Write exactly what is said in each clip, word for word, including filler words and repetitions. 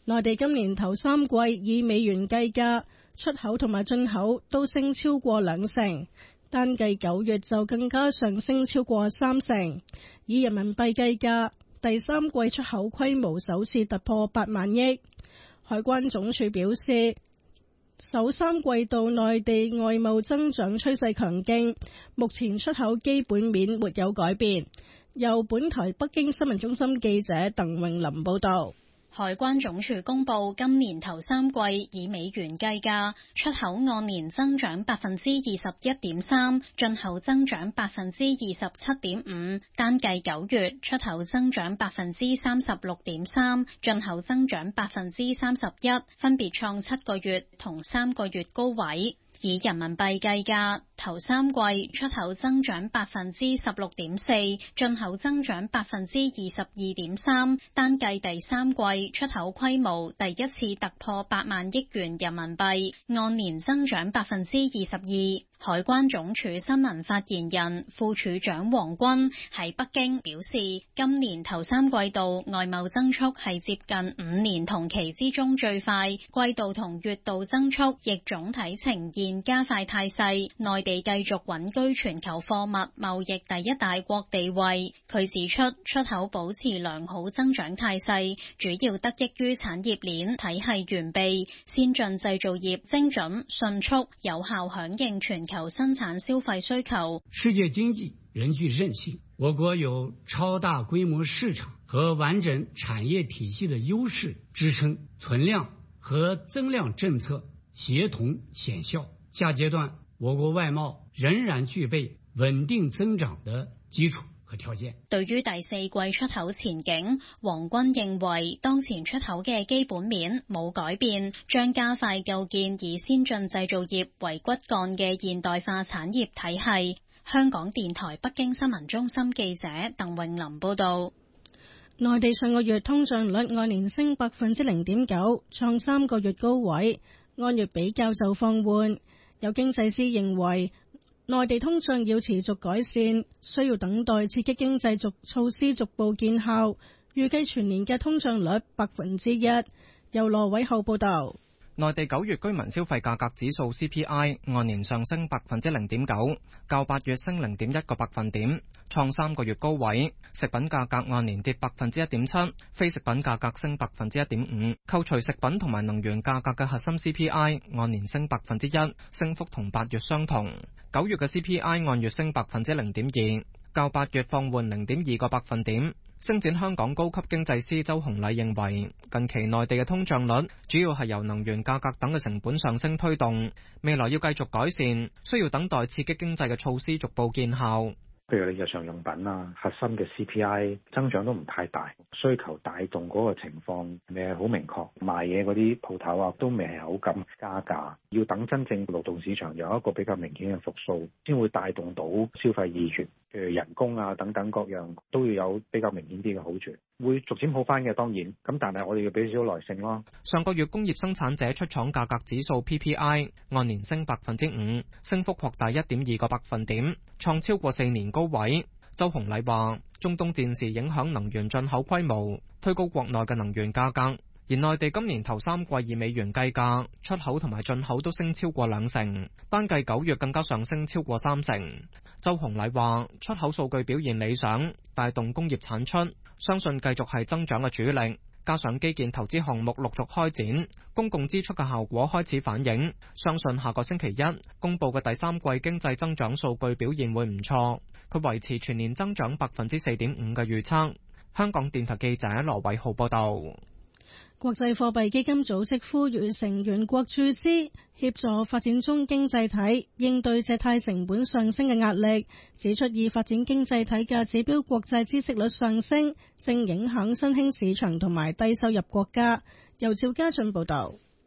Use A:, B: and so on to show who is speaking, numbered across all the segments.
A: 內地今年頭三季以美元計價，出口同埋進口都升超過兩成，單計九月就更加上升超過三成。以人民幣計價，第三季出口規模首次突破八萬億。海關總署表示，首三季度內地外貿增長趨勢強勁，目前出口基本面沒有改變。由本台北京新聞中心記者鄧穎琳報道。
B: 海關總署公布，今年頭三季以美元計價，出口按年增長百分之二十一點三，進口增長百分之二十七點五。單計九月，出口增長百分之三十六點三，進口增長百分之三十一，分別創七個月同三個月高位。以人民幣計價，頭三季出口增長百分之十六點四，進口增長百分之二十二點三。單計第三季出口規模第一次突破八萬億元人民幣，按年增長百分之二十二。海關總署新聞發言人副署長黃軍喺北京表示，今年頭三季度外貿增速係接近五年同期之中最快，季度同月度增速亦總體呈現加快態勢，內地繼續穩居全球貨物貿易第一大國地位。佢指出，出口保持良好增長態勢，主要得益於產業鏈體系完備，先進製造業精準、迅速、有效響應全球生產消費需求。
C: 世界經濟仍具韌性，我國有超大規模市場和完整產業體系的優勢支撐，存量和增量政策協同顯效。下階段，我國外貿仍然具備穩定增長的基礎和條件。
B: 對於第四季出口前景，黃軍認為當前出口嘅基本面冇改變，將加快構建以先進製造業為骨幹嘅現代化產業體系。香港電台北京新聞中心記者鄧穎琳報道。
A: 內地上個月通脹率按年升百分之零點九，創三個月高位，按月比較就放緩。有經濟師認為，內地通脹要持續改善，需要等待刺激經濟逐措施逐步見效。預計全年嘅通脹率百分之一。由羅偉浩報道。
D: 內地九月居民消費價格指數 C P I 按年上升百分之零點九，較八月升零點一個百分點，創三個月高位。食品價格按年跌百分之一點七，非食品價格升百分之一點五。扣除食品同埋能源價格嘅核心 C P I 按年升百分之一，升幅同八月相同。九月嘅 C P I 按月升百分之零點二，較八月放緩零點二個百分點。星展香港高級經濟師周洪禮認為，近期內地嘅通脹率主要係由能源價格等嘅成本上升推動，未來要繼續改善，需要等待刺激經濟嘅措施逐步見效。
E: 譬如你日常用品啊，核心嘅 C P I 增長都唔太大，需求帶動嗰個情況未係好明確，賣嘢嗰啲鋪頭啊都未係好敢加價，要等真正勞動市場有一個比較明顯嘅復甦，先會帶動到消費意願，譬如人工啊等等各樣都要有比較明顯啲嘅好處，會逐漸好翻嘅當然，咁但係我哋要俾少少耐性咯。
D: 上個月工業生產者出廠價格指數 P P I 按年升百分之五，升幅擴大一點二個百分點，創超過四年高位。周洪禮話，中東戰事影響能源進口規模，推高國內嘅能源價格。而內地今年頭三季以美元計價，出口同埋進口都升超過兩成，單計九月更加上升超過三成。周洪禮話，出口數據表現理想，帶動工業產出，相信繼續係增長嘅主力。加上基建投資項目陸續開展，公共支出嘅效果開始反映，相信下個星期一公布嘅第三季經濟增長數據表現會唔錯。佢維持全年增長百分之四點五嘅預測。香港電台記者羅偉浩報道。
A: 國際貨幣基金組織呼籲成員國注資，協助發展中經濟體應對借貸成本上升嘅壓力，指出以發展經濟體嘅指標國債孳息率上升，正影響新興市場同埋低收入國家。由趙家俊報道。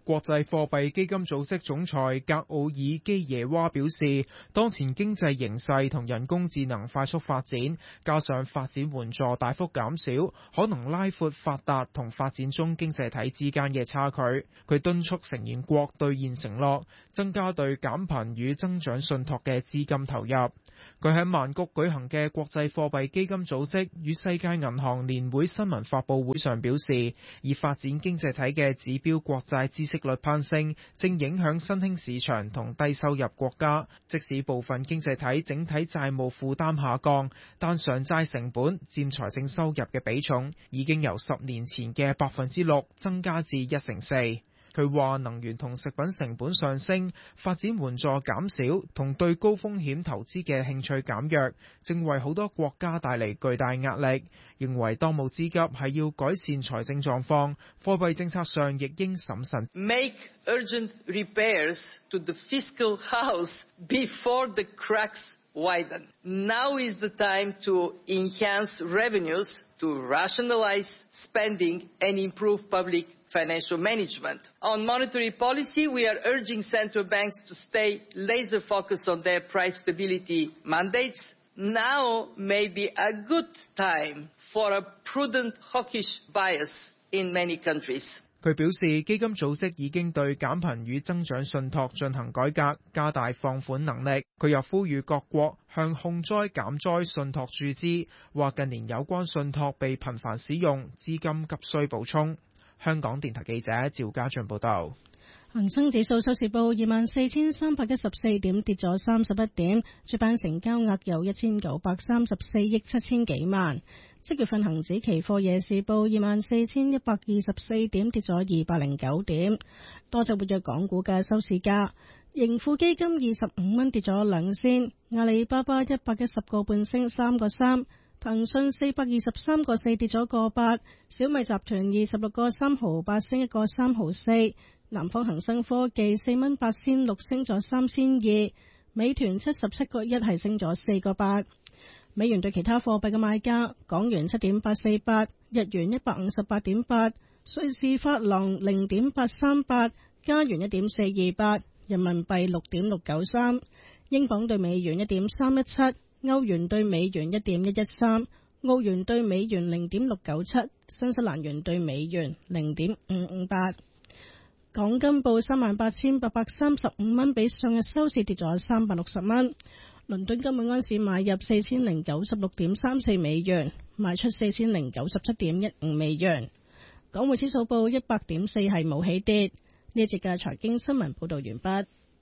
F: 國際貨幣基金組織總裁格奧爾基耶娃表示，當前經濟形勢同人工智能快速發展，加上發展援助大幅減少，可能拉闊發達同發展中經濟體之間嘅差距。佢敦促成員國兌現承諾，增加對減貧與增長信託嘅資金投入。佢喺曼谷舉行嘅國際貨幣基金組織與世界銀行年會新聞發佈會上表示，以發展經濟體嘅指標國債孳息率攀升，正影響新興市場同低收入國家。即使部分經濟體整體債務負擔下降，但償債成本佔財政收入嘅比重已經由十年前嘅百分之六增加至一成四。佢話能源同食品成本上升、發展援助減少同對高風險投資嘅興趣減弱，正為好多國家帶嚟巨大壓力。認為當務之急係要改善財政狀況，貨幣政策上亦應審慎。
G: Make urgent repairs to the fiscal house before the cracks widen. Now is the time to enhance revenues, to rationalize spending and improve public financial management. On monetary policy, we are urging central banks to stay laser focused on their price stability mandates. Now may be a good time for a prudent hawkish bias in many countries.
F: 佢表示，基金組織已經對減貧與增長信託進行改革，加大放款能力。佢又呼籲各國向控災減災信託注資，話近年有關信託被頻繁使用，資金急需補充。香港電台記者趙家俊報道。
A: 恒生指數收市報二萬四千三百一十四點，跌咗三十一點，主板成交額有一千九百三十四億七千幾萬。即月份恒指期貨夜市報二萬四千一百二十四點，跌咗二百零九點。多隻活躍港股嘅收市價，盈富基金二十五蚊跌咗兩仙，阿里巴巴一百一十個半升三個三，騰訊四百二十三個四跌咗個八，小米集團二十六個三毫八升一個三毫四，南方恒生科技四蚊八仙六升咗三仙二，美團七十七個一係升咗四個八。美元對其他貨幣嘅賣價：港元七點八四八，日元一百五十八點八，瑞士法郎零點八三八，加元一點四二八，人民幣六點六九三，英鎊對美元一點三一七，歐元對美元一點一一三，澳元對美元零點六九七，新西蘭元對美元零點五五八。港金報三萬八千八百三十五蚊，比上日收市跌咗三百六十蚊。倫敦金每安士買入四千零九十六點三四美元，賣出四千零九十七點一五美元。港匯指數報一百點四，係冇起跌。呢一節嘅財經新聞報道完畢。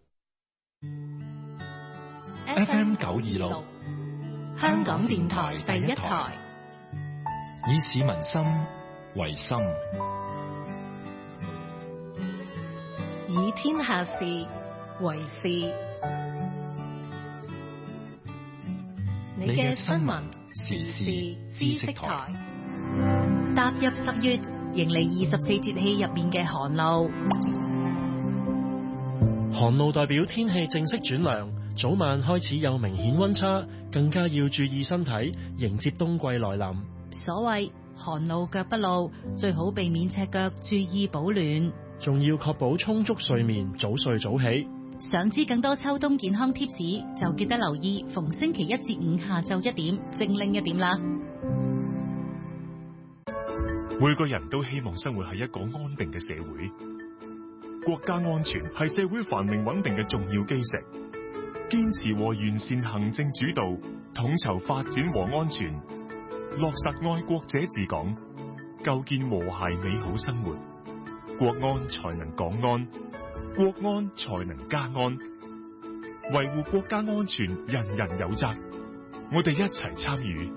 H: F M 九二六，香港電台第一台，以市民心為心，
I: 以天下事為事。你嘅新聞時事知識台，踏入十月，迎嚟二十四節氣入面嘅寒露。
J: 寒露代表天氣正式轉涼，早晚開始有明顯溫差，更加要注意身體，迎接冬季來臨。
I: 所謂寒露腳不露，最好避免赤腳，注意保暖，
J: 仲要確保充足睡眠，早睡早起。
I: 想知更多秋冬健康貼士，就記得留意逢星期一至五下晝一點，精靈一點啦。
K: 每個人都希望生活喺一個安定嘅社會，國家安全係社會繁榮穩定嘅重要基石。堅持和完善行政主導，統籌發展和安全，落實愛國者治港，構建和諧美好生活，國安才能港安，國安才能家安，維護國家安全人人有責，我哋一齊參與。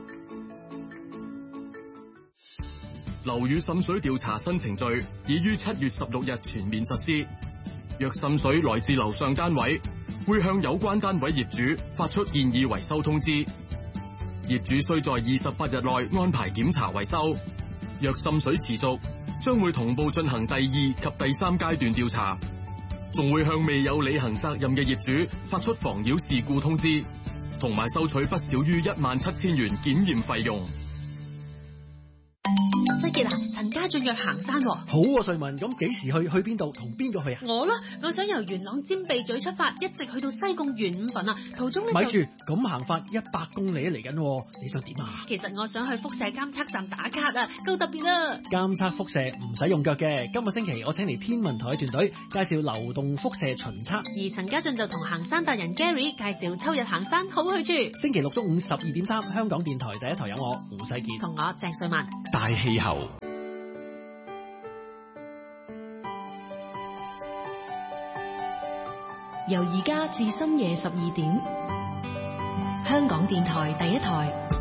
L: 樓宇滲水調查新程序已於七月十六日全面實施。若滲水來自樓上單位，會向有關單位業主發出建議維修通知。業主須在二十八日內安排檢查維修。若滲水持續，將會同步進行第二及第三階段調查，仲會向未有履行責任嘅業主發出妨擾事故通知，同埋收取不少於一萬七千元檢驗費用。
M: 世傑啊，陳家家俊約行山。
N: 好啊，瑞文，咁幾時去？去邊度？同邊個去啊？
M: 我啦，我想由元朗尖鼻咀出發，一直去到西貢元五墳啊。途中咧
N: 咪住，咁行法一百公里嚟緊，你想點啊？
M: 其實我想去輻射監測站打卡啊，夠特別啊！
N: 監測輻射唔使用腳嘅。今個星期我請嚟天文台團隊介紹流動輻射巡測，
M: 而陳家俊就同行山達人 Gary 介紹秋日行山好去處。
N: 星期六中午十二點三，香港電台第一台有我胡世傑
M: 同我鄭瑞文。
H: 大氣候。
I: 由而家至深夜十二點，香港電台第一台。